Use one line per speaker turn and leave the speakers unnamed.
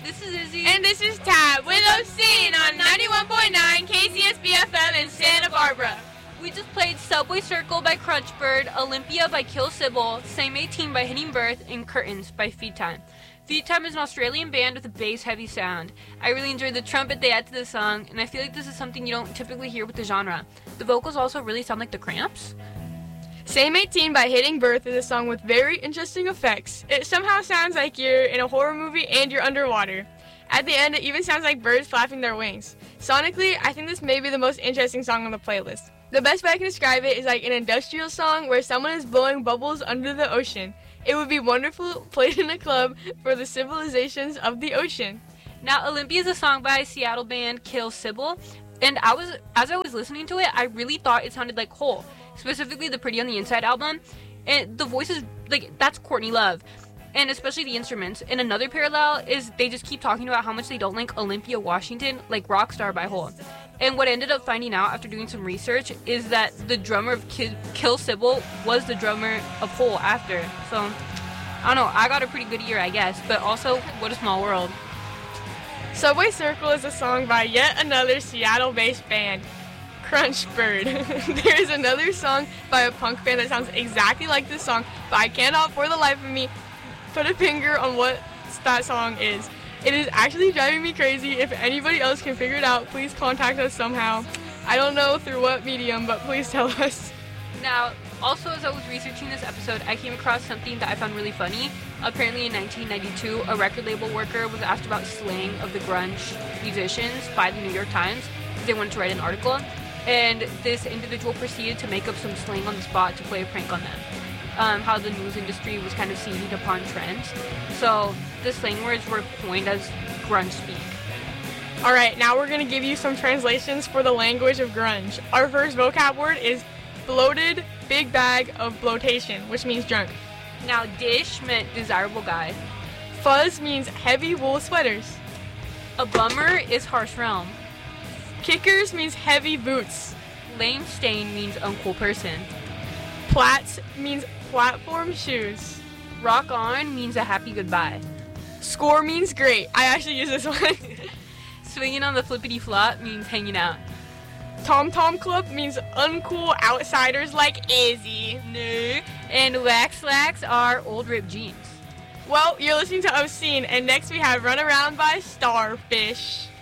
This is Izzy.
And this is Tab with Obscene on 91.9 KCSB FM in Santa Barbara.
We just played Subway Circle by Crunchbird, Olympia by Kill Sybil, Same 18 by Hitting Birth, and Curtains by Feed Time. Feed Time is an Australian band with a bass-heavy sound. I really enjoyed the trumpet they add to the song, and I feel like this is something you don't typically hear with the genre. The vocals also really sound like the Cramps.
Same 18 by Hitting Birth is a song with very interesting effects. It somehow sounds like you're in a horror movie and you're underwater. At the end, it even sounds like birds flapping their wings. Sonically, I think this may be the most interesting song on the playlist. The best way I can describe it is like an industrial song where someone is blowing bubbles under the ocean. It would be wonderful played in a club for the civilizations of the ocean.
Now, Olympia is a song by Seattle band Kill Sybil, and as I was listening to it, I really thought it sounded like Hole, specifically the Pretty on the Inside album, and the voices, like, that's Courtney Love, and especially the instruments. And another parallel is they just keep talking about how much they don't like Olympia Washington, like Rockstar by Hole. And what I ended up finding out after doing some research is that the drummer of Kill Sybil was the drummer of Hole after. So, I don't know, I got a pretty good ear, I guess, but also, what a small world.
Subway Circle is a song by yet another Seattle-based band, Crunchbird. There is another song by a punk band that sounds exactly like this song, but I cannot for the life of me put a finger on what that song is. It is actually driving me crazy. If anybody else can figure it out, please contact us somehow. I don't know through what medium, but please tell us.
Now, also as I was researching this episode, I came across something that I found really funny. Apparently in 1992, a record label worker was asked about slang of the grunge musicians by the New York Times because they wanted to write an article. And this individual proceeded to make up some slang on the spot to play a prank on them. How the news industry was kind of seizing upon trends. So the slang words were coined as grunge speak.
Alright, now we're going to give you some translations for the language of grunge. Our first vocab word is bloated big bag of bloatation, which means drunk.
Now, dish meant desirable guy.
Fuzz means heavy wool sweaters.
A bummer is harsh realm.
Kickers means heavy boots.
Lame stain means uncool person.
Plats means platform shoes.
Rock on means a happy goodbye.
Score means great. I actually use this one.
Swinging on the flippity flop means hanging out.
Tom Tom Club means uncool outsiders like Izzy.
No. And wax slacks are old ripped jeans.
Well, you're listening to Obscene, and next we have Run Around by Starfish.